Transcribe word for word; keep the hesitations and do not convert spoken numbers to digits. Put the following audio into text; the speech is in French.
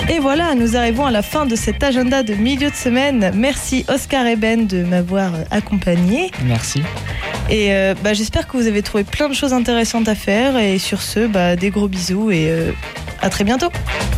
Et voilà, nous arrivons à la fin de cet agenda de milieu de semaine. Merci Oscar et Ben de m'avoir accompagné. Merci. Et euh, bah, j'espère que vous avez trouvé plein de choses intéressantes à faire. Et sur ce, bah, des gros bisous et euh, à très bientôt.